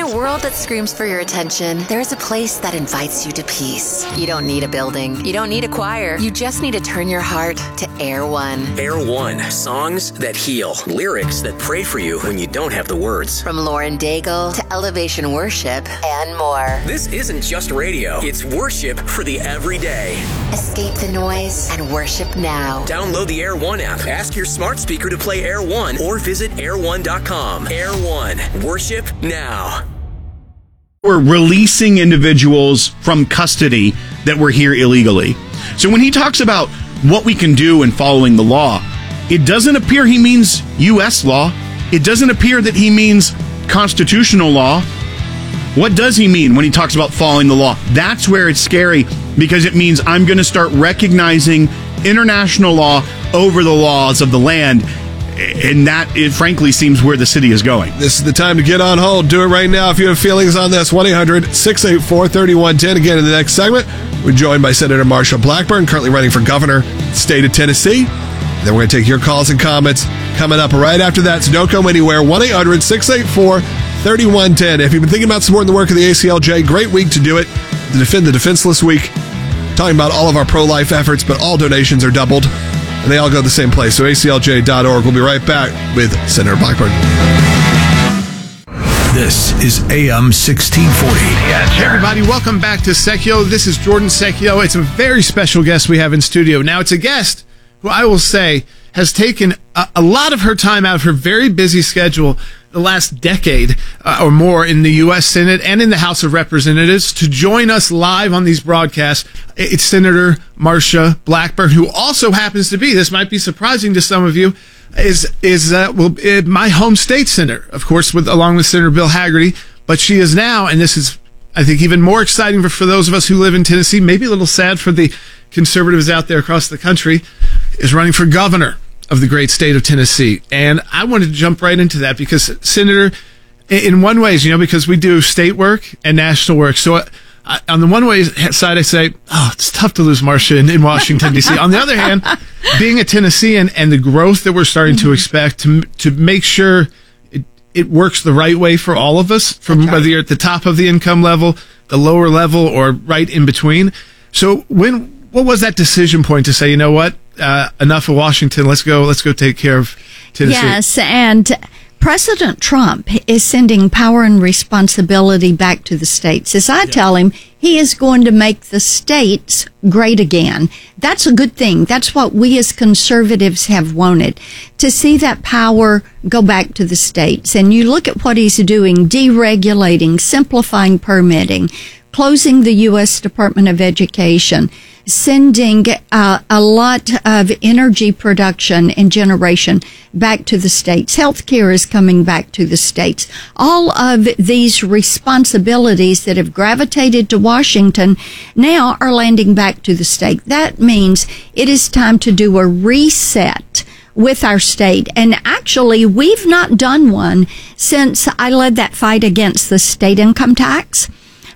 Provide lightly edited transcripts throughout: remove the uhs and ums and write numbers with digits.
a world that screams for your attention, there's a place that invites you to peace. You don't need a building. You don't need a choir. You just need to turn your heart to Air One. Air One. Songs that heal. Lyrics that pray for you when you don't have the words. From Lauren Daigle to Elevation Worship and more. This isn't just radio. It's worship for the everyday. Escape the noise and worship now. Download the Air One app. Ask your smart speaker to play Air One or visit air1.com. Air One. Worship now. We're releasing individuals from custody that were here illegally. So when he talks about what we can do in following the law, it doesn't appear he means U.S. law. It doesn't appear that he means constitutional law. What does he mean when he talks about following the law? That's where it's scary, because it means I'm going to start recognizing international law over the laws of the land. And that, it frankly seems where the city is going. This is the time to get on hold. Do it right now if you have feelings on this. 1-800-684-3110. Again, in the next segment, we're joined by Senator Marsha Blackburn, currently running for governor of the state of Tennessee. Then we're going to take your calls and comments coming up right after that, so don't go anywhere. 1-800-684-3110. If you've been thinking about supporting the work of the ACLJ, great week to do it. To Defend the Defenseless Week. Talking about all of our pro-life efforts, but all donations are doubled. And they all go to the same place. So ACLJ.org. We'll be right back with Senator Blackburn. This is AM 1640. Hey everybody, welcome back to Secchio. This is Jordan Secchio. It's a very special guest we have in studio. Now, it's a guest who I will say has taken a lot of her time out of her very busy schedule the last decade or more in the U.S. Senate and in the House of Representatives to join us live on these broadcasts. It's Senator Marsha Blackburn, who also happens to be, this might be surprising to some of you, is my home state senator, of course, along with Senator Bill Hagerty. But she is now, and this is, I think, even more exciting for those of us who live in Tennessee, maybe a little sad for the conservatives out there across the country, is running for governor of the great state of Tennessee. And I wanted to jump right into that because, Senator, in one way, because we do state work and national work. So on the one way side, I say, it's tough to lose Marsha in Washington, D.C. On the other hand, being a Tennessean and the growth that we're starting to expect to make sure it works the right way for all of us, from whether you're at the top of the income level, the lower level, or right in between. So what was that decision point to say, you know what? Enough of Washington. Let's go take care of Tennessee. Yes, and President Trump is sending power and responsibility back to the states. As I tell him, he is going to make the states great again. That's a good thing. That's what we as conservatives have wanted, to see that power go back to the states. And you look at what he's doing, deregulating, simplifying permitting, closing the U.S. Department of Education, sending a lot of energy production and generation back to the states. Healthcare is coming back to the states. All of these responsibilities that have gravitated to Washington now are landing back to the state. That means it is time to do a reset with our state. And actually, we've not done one since I led that fight against the state income tax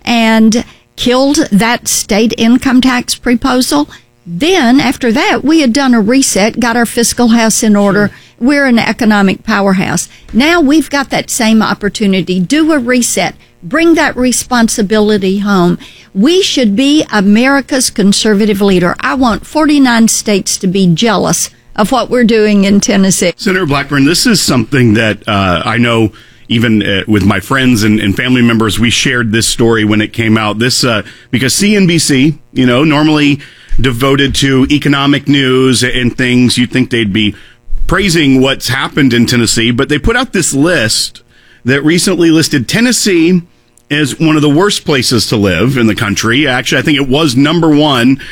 and killed that state income tax proposal. Then, after that, we had done a reset, got our fiscal house in order. Sure. We're an economic powerhouse. Now we've got that same opportunity. Do a reset. Bring that responsibility home. We should be America's conservative leader. I want 49 states to be jealous of what we're doing in Tennessee. Senator Blackburn, this is something that I know even with my friends and family members, we shared this story when it came out. This because CNBC, normally devoted to economic news and things, you'd think they'd be praising what's happened in Tennessee, but they put out this list that recently listed Tennessee as one of the worst places to live in the country. Actually, I think it was number one,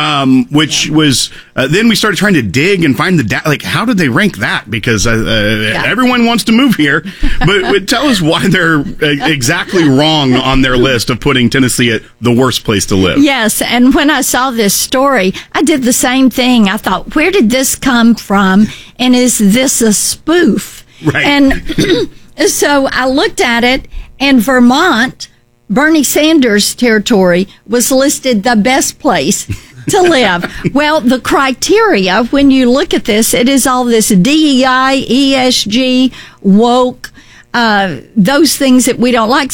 which was, then we started trying to dig and find the data. Like, how did they rank that? Because everyone wants to move here. But tell us why they're exactly wrong on their list of putting Tennessee at the worst place to live. Yes, and when I saw this story, I did the same thing. I thought, where did this come from? And is this a spoof? Right. And so I looked at it, and Vermont, Bernie Sanders' territory, was listed the best place to live. Well, the criteria, when you look at this, it is all this DEI, ESG, woke, those things that we don't like.